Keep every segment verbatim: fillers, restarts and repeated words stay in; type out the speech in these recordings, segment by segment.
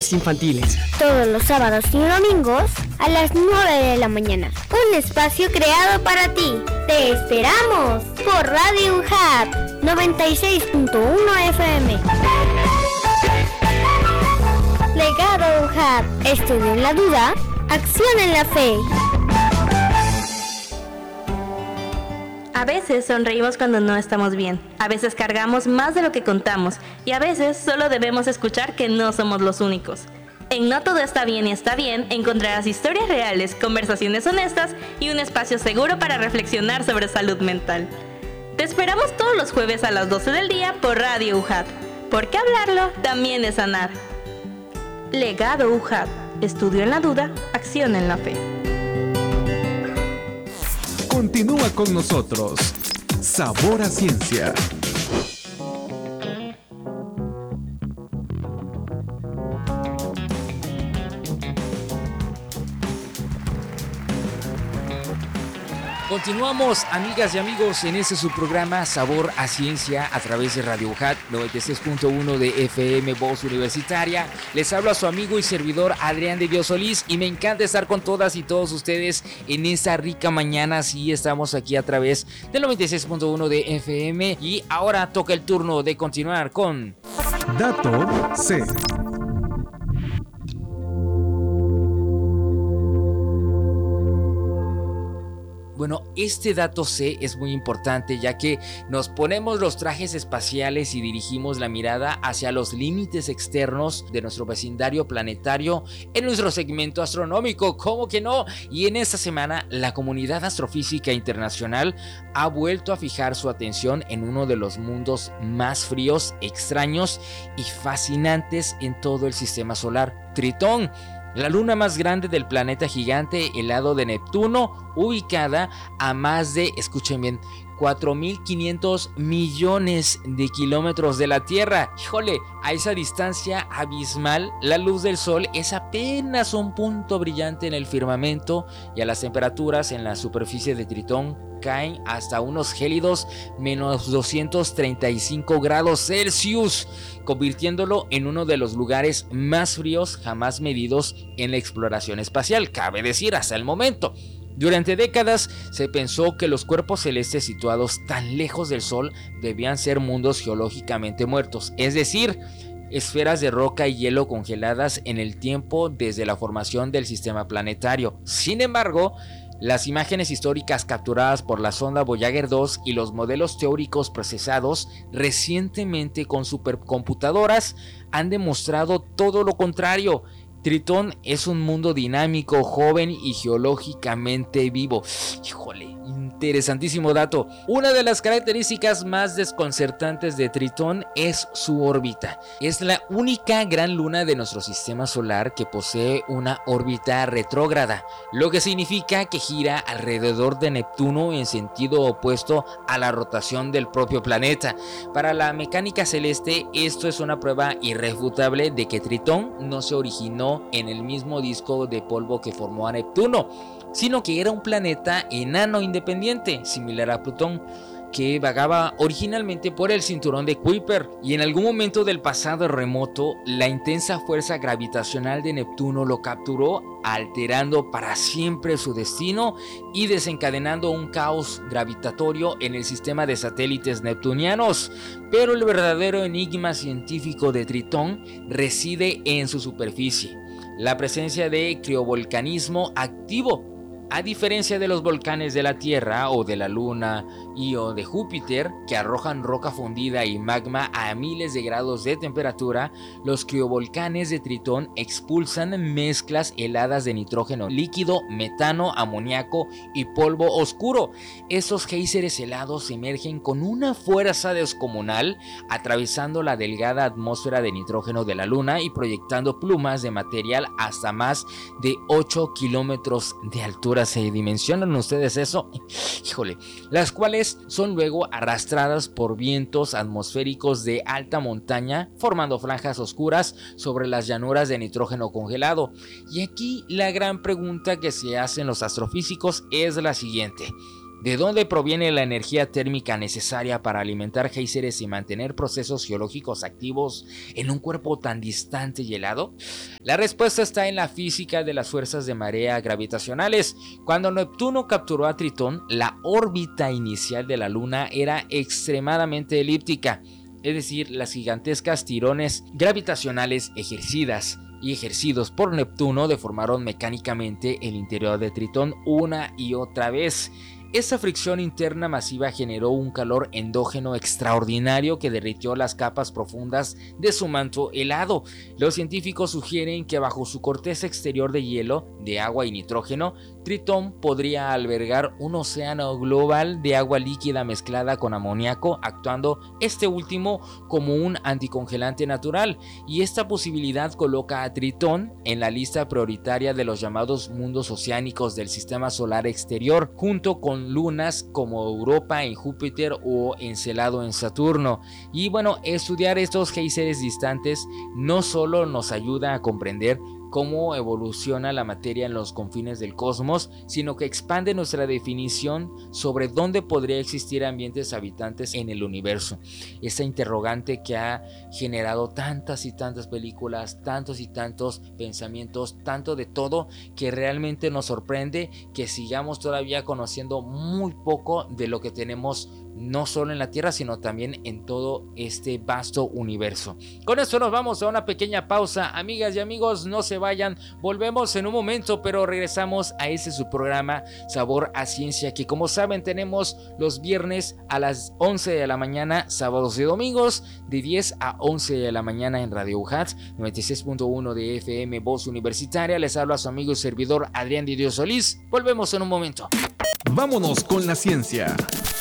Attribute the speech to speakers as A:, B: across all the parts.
A: Deportes Infantiles.
B: Todos los sábados y domingos a las nueve de la mañana. Un espacio creado para ti. ¡Te esperamos! Por Radio UJAT noventa y seis punto uno F M. Legado UJAT. Estudio en la duda, acción en la fe.
C: A veces sonreímos cuando no estamos bien, a veces cargamos más de lo que contamos y a veces solo debemos escuchar que no somos los únicos. En No Todo Está Bien y Está Bien encontrarás historias reales, conversaciones honestas y un espacio seguro para reflexionar sobre salud mental. Te esperamos todos los jueves a las doce del día por Radio UJAT, porque hablarlo también es sanar. Legado UJAT, estudio en la duda, acción en la fe.
D: Continúa con nosotros. Sabor a Ciencia.
E: Continuamos, amigas y amigos, en este su programa Sabor a Ciencia a través de Radio UJAT noventa y seis punto uno de F M, Voz Universitaria. Les hablo a su amigo y servidor Adrián de Dios Solís y me encanta estar con todas y todos ustedes en esta rica mañana. Sí, estamos aquí a través del noventa y seis punto uno de F M y ahora toca el turno de continuar con
D: Dato C.
E: Bueno, este dato C es muy importante ya que nos ponemos los trajes espaciales y dirigimos la mirada hacia los límites externos de nuestro vecindario planetario en nuestro segmento astronómico, ¿cómo que no? Y en esta semana la comunidad astrofísica internacional ha vuelto a fijar su atención en uno de los mundos más fríos, extraños y fascinantes en todo el sistema solar, Tritón. La luna más grande del planeta gigante helado de Neptuno, ubicada a más de, escuchen bien, cuatro mil quinientos millones de kilómetros de la Tierra. Híjole, a esa distancia abismal, la luz del Sol es apenas un punto brillante en el firmamento y a las temperaturas en la superficie de Tritón caen hasta unos gélidos menos doscientos treinta y cinco grados Celsius, convirtiéndolo en uno de los lugares más fríos jamás medidos en la exploración espacial, cabe decir, hasta el momento. Durante décadas se pensó que los cuerpos celestes situados tan lejos del Sol debían ser mundos geológicamente muertos, es decir, esferas de roca y hielo congeladas en el tiempo desde la formación del sistema planetario. Sin embargo, las imágenes históricas capturadas por la sonda Voyager dos y los modelos teóricos procesados recientemente con supercomputadoras han demostrado todo lo contrario. Tritón es un mundo dinámico, joven y geológicamente vivo. Híjole, interesantísimo dato. Una de las características más desconcertantes de Tritón es su órbita. Es la única gran luna de nuestro sistema solar que posee una órbita retrógrada, lo que significa que gira alrededor de Neptuno en sentido opuesto a la rotación del propio planeta. Para la mecánica celeste, esto es una prueba irrefutable de que Tritón no se originó en el mismo disco de polvo que formó a Neptuno, sino que era un planeta enano independiente, similar a Plutón, que vagaba originalmente por el cinturón de Kuiper, y en algún momento del pasado remoto, la intensa fuerza gravitacional de Neptuno lo capturó, alterando para siempre su destino y desencadenando un caos gravitatorio en el sistema de satélites neptunianos. Pero el verdadero enigma científico de Tritón reside en su superficie, la presencia de criovolcanismo activo. A diferencia de los volcanes de la Tierra o de la Luna y o de Júpiter, que arrojan roca fundida y magma a miles de grados de temperatura, los criovolcanes de Tritón expulsan mezclas heladas de nitrógeno líquido, metano, amoníaco y polvo oscuro. Esos géiseres helados emergen con una fuerza descomunal, atravesando la delgada atmósfera de nitrógeno de la Luna y proyectando plumas de material hasta más de ocho kilómetros de altura. ¿Se dimensionan ustedes eso? Híjole, las cuales son luego arrastradas por vientos atmosféricos de alta montaña, formando franjas oscuras sobre las llanuras de nitrógeno congelado. Y aquí la gran pregunta que se hacen los astrofísicos es la siguiente: ¿De dónde proviene la energía térmica necesaria para alimentar géiseres y mantener procesos geológicos activos en un cuerpo tan distante y helado? La respuesta está en la física de las fuerzas de marea gravitacionales. Cuando Neptuno capturó a Tritón, la órbita inicial de la Luna era extremadamente elíptica, es decir, las gigantescas tirones gravitacionales ejercidas y ejercidos por Neptuno deformaron mecánicamente el interior de Tritón una y otra vez. Esa fricción interna masiva generó un calor endógeno extraordinario que derritió las capas profundas de su manto helado. Los científicos sugieren que bajo su corteza exterior de hielo, de agua y nitrógeno, Tritón podría albergar un océano global de agua líquida mezclada con amoníaco, actuando este último como un anticongelante natural, y esta posibilidad coloca a Tritón en la lista prioritaria de los llamados mundos oceánicos del sistema solar exterior, junto con lunas como Europa en Júpiter o Encelado en Saturno. Y bueno, estudiar estos géiseres distantes no solo nos ayuda a comprender cómo evoluciona la materia en los confines del cosmos, sino que expande nuestra definición sobre dónde podría existir ambientes habitantes en el universo. Esa interrogante que ha generado tantas y tantas películas, tantos y tantos pensamientos, tanto de todo, que realmente nos sorprende que sigamos todavía conociendo muy poco de lo que tenemos no solo en la Tierra, sino también en todo este vasto universo. Con esto nos vamos a una pequeña pausa. Amigas y amigos, no se vayan, volvemos en un momento, pero regresamos a este su programa Sabor a Ciencia, que como saben tenemos los viernes a las once de la mañana, sábados y domingos de diez a once de la mañana en Radio U J A T noventa y seis punto uno de F M, Voz Universitaria. Les habla a su amigo y servidor Adrián de Dios Solís. Volvemos en un momento.
D: Vámonos con la ciencia.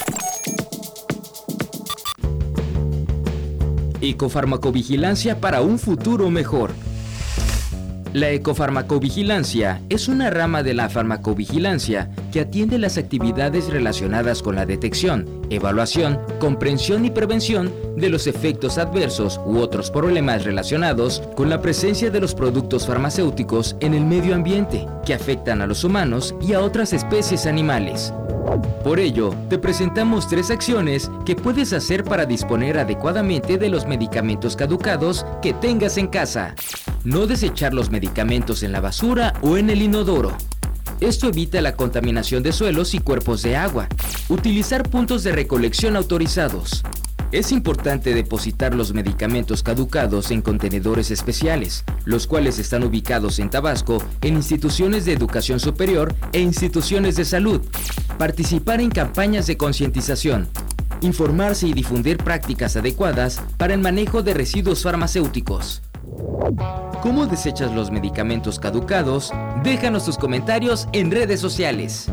A: Ecofarmacovigilancia para un futuro mejor. La ecofarmacovigilancia es una rama de la farmacovigilancia que atiende las actividades relacionadas con la detección, evaluación, comprensión y prevención de los efectos adversos u otros problemas relacionados con la presencia de los productos farmacéuticos en el medio ambiente que afectan a los humanos y a otras especies animales. Por ello, te presentamos tres acciones que puedes hacer para disponer adecuadamente de los medicamentos caducados que tengas en casa. No desechar los medicamentos en la basura o en el inodoro. Esto evita la contaminación de suelos y cuerpos de agua. Utilizar puntos de recolección autorizados. Es importante depositar los medicamentos caducados en contenedores especiales, los cuales están ubicados en Tabasco en instituciones de educación superior e instituciones de salud. Participar en campañas de concientización. Informarse y difundir prácticas adecuadas para el manejo de residuos farmacéuticos. ¿Cómo desechas los medicamentos caducados? Déjanos tus comentarios en redes sociales.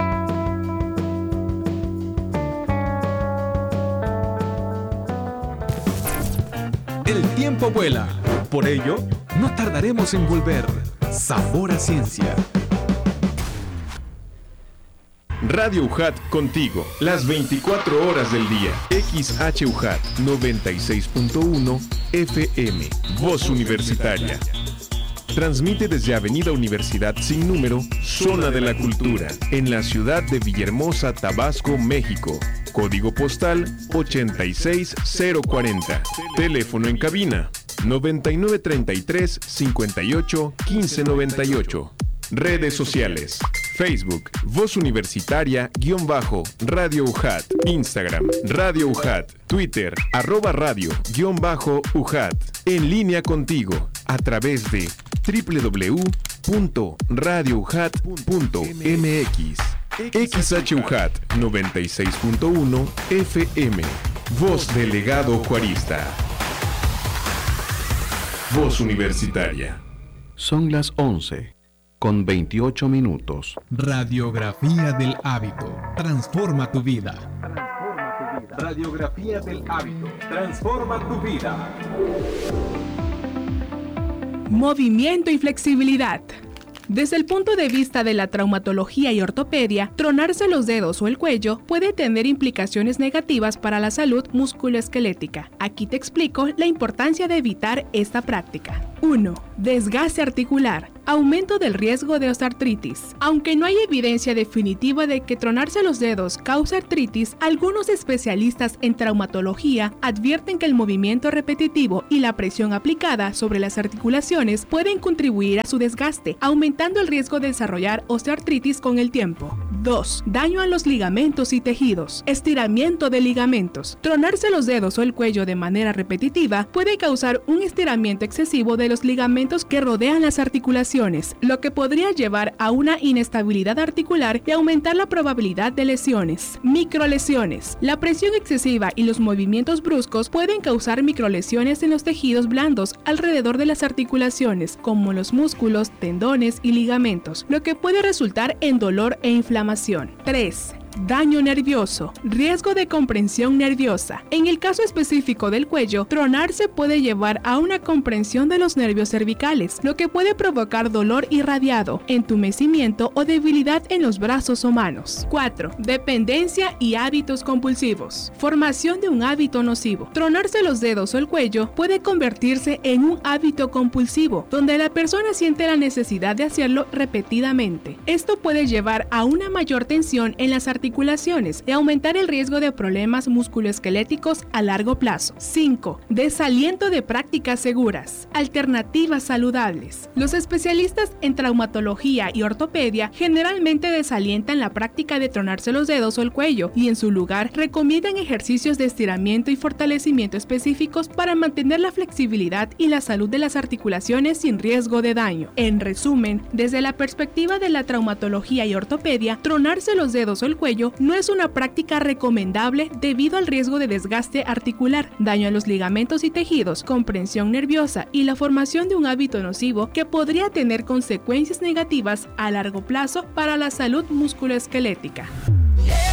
D: El tiempo vuela, por ello no tardaremos en volver. Sabor a Ciencia.
F: Radio U J A T contigo, las veinticuatro horas del día. X H U J A T noventa y seis punto uno F M, Voz Universitaria. Transmite desde Avenida Universidad Sin Número, Zona de la Cultura, en la ciudad de Villahermosa, Tabasco, México. Código postal ochenta y seis cero cuarenta. Teléfono en cabina noventa y nueve treinta y tres cincuenta y ocho quince noventa y ocho. Redes sociales: Facebook, Voz Universitaria, guión bajo, Radio U J A T, Instagram, Radio U J A T, Twitter, arroba radio, guión bajo, U J A T. En línea contigo, a través de doble u doble u doble u punto radio u j a t punto m x. X H U J A T noventa y seis punto uno F M, Voz Delegado Juarista. Voz Universitaria.
G: Son las once, con veintiocho minutos.
D: Radiografía del hábito. Transforma tu vida. Radiografía del hábito. Transforma tu vida.
H: Movimiento y flexibilidad. Desde el punto de vista de la traumatología y ortopedia, tronarse los dedos o el cuello puede tener implicaciones negativas para la salud musculoesquelética. Aquí te explico la importancia de evitar esta práctica. uno. Desgaste articular. Aumento del riesgo de osteoartritis. Aunque no hay evidencia definitiva de que tronarse los dedos causa artritis, algunos especialistas en traumatología advierten que el movimiento repetitivo y la presión aplicada sobre las articulaciones pueden contribuir a su desgaste, aumentando el riesgo de desarrollar osteoartritis con el tiempo. dos. Daño a los ligamentos y tejidos. Estiramiento de ligamentos. Tronarse los dedos o el cuello de manera repetitiva puede causar un estiramiento excesivo de los ligamentos que rodean las articulaciones, lo que podría llevar a una inestabilidad articular y aumentar la probabilidad de lesiones. Microlesiones. La presión excesiva y los movimientos bruscos pueden causar microlesiones en los tejidos blandos alrededor de las articulaciones, como los músculos, tendones y ligamentos, lo que puede resultar en dolor e inflamación. tres. Daño nervioso. Riesgo de comprensión nerviosa. En el caso específico del cuello, tronarse puede llevar a una comprensión de los nervios cervicales, lo que puede provocar dolor irradiado, entumecimiento o debilidad en los brazos o manos. cuatro. Dependencia y hábitos compulsivos. Formación de un hábito nocivo. Tronarse los dedos o el cuello puede convertirse en un hábito compulsivo, donde la persona siente la necesidad de hacerlo repetidamente. Esto puede llevar a una mayor tensión en las articulaciones articulaciones y aumentar el riesgo de problemas musculoesqueléticos a largo plazo. cinco. Desaliento de prácticas seguras. Alternativas saludables. Los especialistas en traumatología y ortopedia generalmente desalientan la práctica de tronarse los dedos o el cuello y en su lugar recomiendan ejercicios de estiramiento y fortalecimiento específicos para mantener la flexibilidad y la salud de las articulaciones sin riesgo de daño. En resumen, desde la perspectiva de la traumatología y ortopedia, tronarse los dedos o el cuello no es una práctica recomendable debido al riesgo de desgaste articular, daño a los ligamentos y tejidos, comprensión nerviosa y la formación de un hábito nocivo que podría tener consecuencias negativas a largo plazo para la salud musculoesquelética.